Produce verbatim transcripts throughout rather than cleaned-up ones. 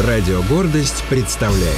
Радио «Гордость» представляет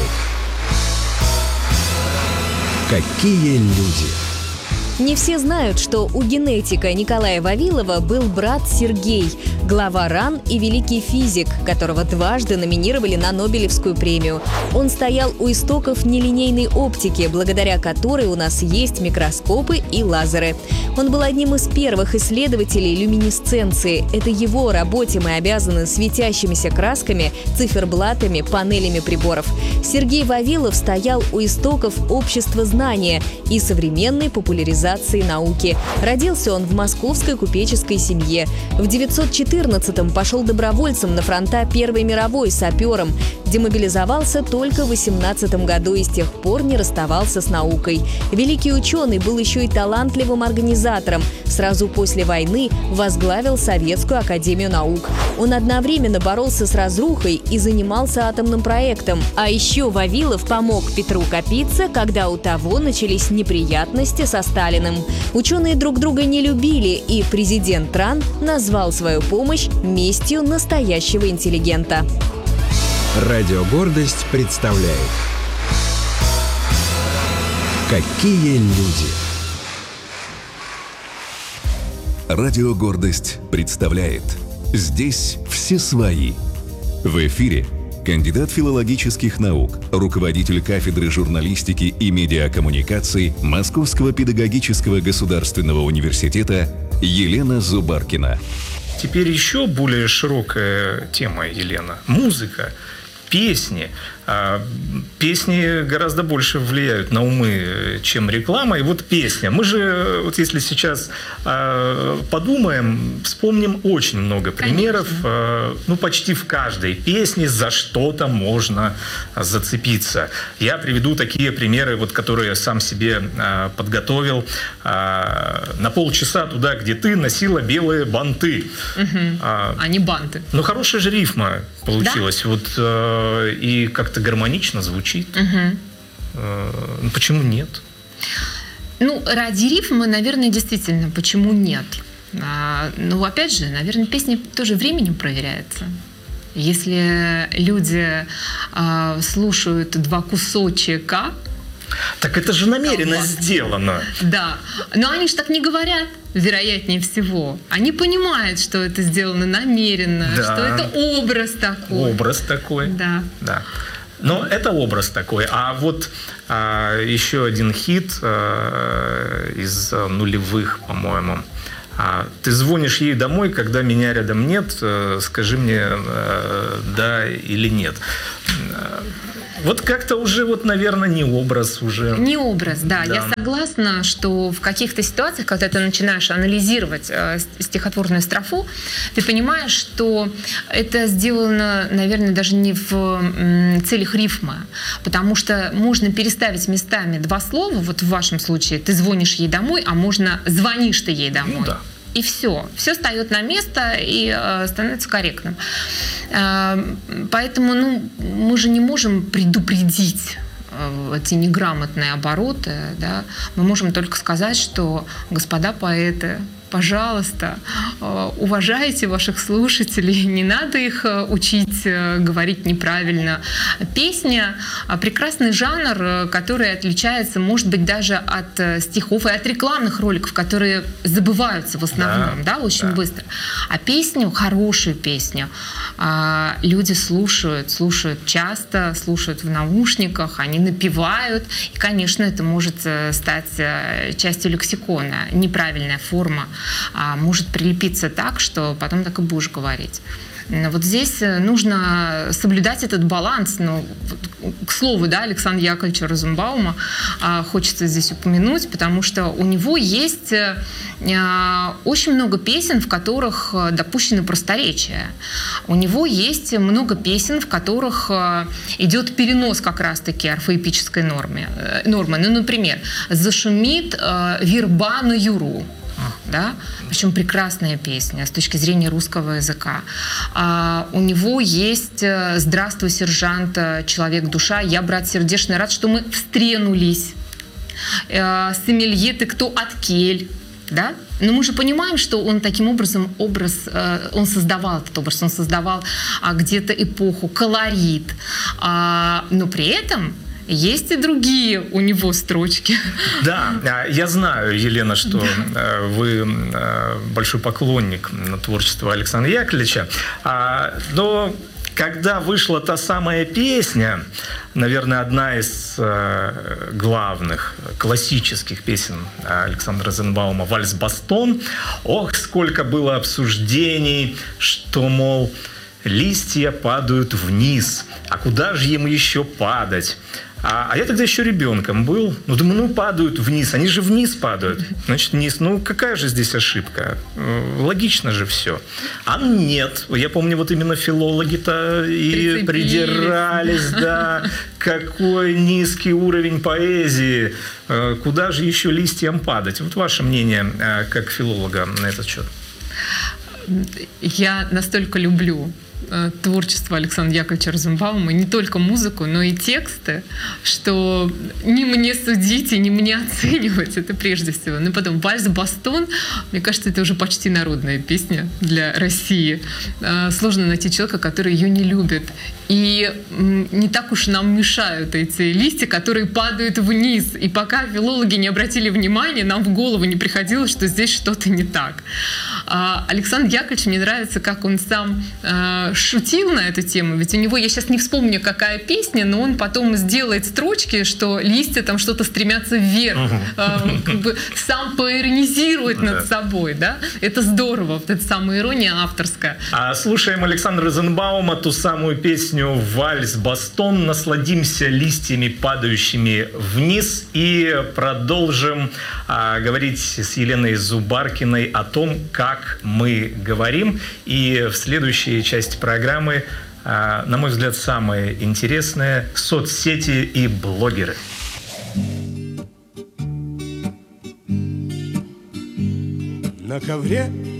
«Какие люди». Не все знают, что у генетика Николая Вавилова был брат Сергей, глава РАН и великий физик, которого дважды номинировали на Нобелевскую премию. Он стоял у истоков нелинейной оптики, благодаря которой у нас есть микроскопы и лазеры. Он был одним из первых исследователей люминесценции. Это его работе мы обязаны светящимися красками, циферблатами, панелями приборов. Сергей Вавилов стоял у истоков общества знания и современной популяризации науки. Родился он в московской купеческой семье. В девятьсот четырнадцатом пошел добровольцем на фронта Первой мировой, сапером. Демобилизовался только в восемнадцатом году и с тех пор не расставался с наукой. Великий ученый был еще и талантливым организатором. Сразу после войны возглавил Советскую академию наук. Он одновременно боролся с разрухой и занимался атомным проектом. А еще Вавилов помог Петру Капице, когда у того начались неприятности со Сталиным. Ученые друг друга не любили, и президент РАН назвал свою помощь местью настоящего интеллигента. Радио «Гордость» представляет «Какие люди». Радио «Гордость» представляет «Здесь все свои». В эфире кандидат филологических наук, руководитель кафедры журналистики и медиакоммуникаций Московского педагогического государственного университета Елена Зубаркина. Теперь еще более широкая тема, Елена. Музыка, песни. Песни гораздо больше влияют на умы, чем реклама. И вот песня. Мы же, вот если сейчас подумаем, вспомним очень много примеров. Конечно. Ну, почти в каждой песне за что-то можно зацепиться. Я приведу такие примеры, вот, которые я сам себе подготовил. На полчаса туда, где ты носила белые банты. Угу. А не банты. Ну, хорошая же рифма получилась. Да? Вот, и как-то гармонично звучит. Угу. Ну, почему нет? Ну, ради рифмы, наверное, действительно, почему нет? А, ну, опять же, наверное, песня тоже временем проверяется. Если люди а, слушают два кусочка, так это же намеренно колбас. Сделано. Да, но они же так не говорят, вероятнее всего. Они понимают, что это сделано намеренно, да. Что это образ такой. Образ такой. Да. Да. Но это образ такой. А вот а, еще один хит а, из нулевых, по-моему. А, ты звонишь ей домой, когда меня рядом нет. А, скажи мне, а, да или нет. Вот как-то уже, вот, наверное, не образ уже. Не образ, да. да. Я согласна, что в каких-то ситуациях, когда ты начинаешь анализировать э, стихотворную строфу, ты понимаешь, что это сделано, наверное, даже не в м, целях рифма, потому что можно переставить местами два слова, вот в вашем случае ты звонишь ей домой, а можно звонишь ты ей домой. Ну, да. И все. Все встает на место и э, становится корректным. Э, поэтому ну, мы же не можем предупредить э, эти неграмотные обороты. Да? Мы можем только сказать, что, господа поэты, пожалуйста, уважайте ваших слушателей, не надо их учить говорить неправильно. Песня – прекрасный жанр, который отличается, может быть, даже от стихов и от рекламных роликов, которые забываются в основном, да, да очень да. быстро. А песню, хорошую песню, люди слушают, слушают часто, слушают в наушниках, они напевают, и, конечно, это может стать частью лексикона. Неправильная форма а может прилепиться так, что потом так и будешь говорить. Вот здесь нужно соблюдать этот баланс. Ну, к слову, да, Александра Яковлевича Розенбаума а, хочется здесь упомянуть, потому что у него есть а, очень много песен, в которых допущены просторечия. У него есть много песен, в которых а, идет перенос как раз-таки орфоэпической нормы. нормы. Ну, например, «Зашумит а, верба на юру». Да? Причем прекрасная песня с точки зрения русского языка. А, у него есть «Здравствуй, сержант, человек-душа, я, брат сердечный, рад, что мы встренулись». А, «Сомелье, ты кто от кель». да? Но мы же понимаем, что он таким образом образ, э, он создавал этот образ, он создавал а, где-то эпоху, колорит, а, но при этом есть и другие у него строчки. Да, я знаю, Елена, что да. вы большой поклонник творчества Александра Яковлевича, но когда вышла та самая песня, наверное, одна из главных классических песен Александра Розенбаума «Вальс-Бастон», ох, сколько было обсуждений, что, мол, листья падают вниз, а куда же им еще падать? А, а я тогда еще ребенком был. Ну, думаю, ну, падают вниз. Они же вниз падают. Значит, вниз. Ну, какая же здесь ошибка? Логично же все. А нет. Я помню, вот именно филологи-то и придирались, да. Какой низкий уровень поэзии. Куда же еще листьям падать? Вот ваше мнение, как филолога, на этот счет. Я настолько люблю творчество Александра Яковлевича Розенбаума, не только музыку, но и тексты, что не мне судить и не мне оценивать, это прежде всего. Но потом «Вальс-Бастон», мне кажется, это уже почти народная песня для России. Сложно найти человека, который ее не любит. И не так уж нам мешают эти листья, которые падают вниз. И пока филологи не обратили внимания, нам в голову не приходило, что здесь что-то не так. Александр Яковлевич, мне нравится, как он сам шутил на эту тему. Ведь у него, я сейчас не вспомню, какая песня, но он потом сделает строчки, что листья там что-то стремятся вверх. Uh-huh. Как бы сам поиронизирует uh-huh. над собой. Да? Это здорово. Вот эта самая ирония авторская. А слушаем Александра Розенбаума, ту самую песню «Вальс-Бастон». Насладимся листьями, падающими вниз. И продолжим а, говорить с Еленой Зубаркиной о том, как мы говорим. И в следующей части программы, на мой взгляд, самое интересное – соцсети и блогеры. На ковре